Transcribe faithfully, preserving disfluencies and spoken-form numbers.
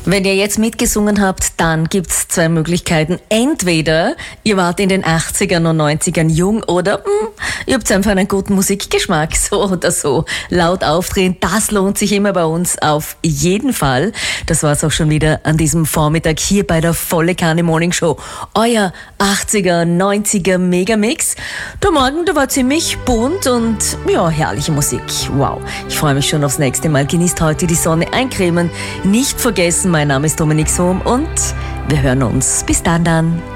Wenn ihr jetzt mitgesungen habt, dann gibt's zwei Möglichkeiten. Entweder ihr wart in den achtzigern und neunzigern jung oder mh, ihr habt einfach einen guten Musikgeschmack, so oder so. Laut aufdrehen, das lohnt sich immer bei uns auf jeden Fall. Das war's auch schon wieder an diesem Vormittag hier bei der Volle Kanne Morning Show. Euer achtziger, neunziger Megamix. Der Morgen, der war ziemlich bunt und ja, herrliche Musik. Wow, ich freue mich schon aufs nächste Mal. Genießt heute die Sonne, eincremen. Nicht vergessen, mein Name ist Dominik Sohm und wir hören uns. Bis dann dann.